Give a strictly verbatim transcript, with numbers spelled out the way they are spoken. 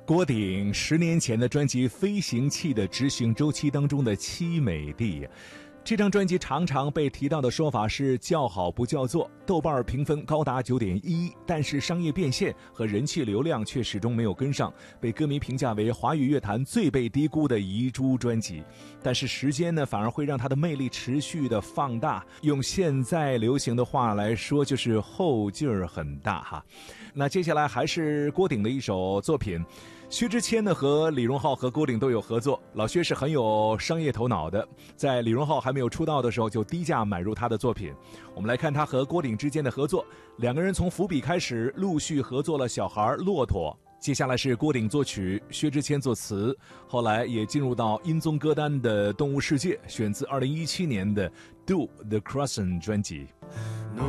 郭顶十年前的专辑《飞行器的执行周期》当中的凄美地，这张专辑常常被提到的说法是叫好不叫座，豆瓣评分高达 九点一， 但是商业变现和人气流量却始终没有跟上，被歌迷评价为华语乐坛最被低估的遗珠专辑。但是时间呢，反而会让它的魅力持续的放大，用现在流行的话来说，就是后劲儿很大哈。那接下来还是郭顶的一首作品，薛之谦呢和李荣浩和郭顶都有合作，老薛是很有商业头脑的，在李荣浩还没有出道的时候就低价买入他的作品。我们来看他和郭顶之间的合作，两个人从伏笔开始陆续合作了小孩骆驼，接下来是郭顶作曲，薛之谦作词，后来也进入到音综歌单的动物世界，选自二零一七年的 Do the Crossing 专辑。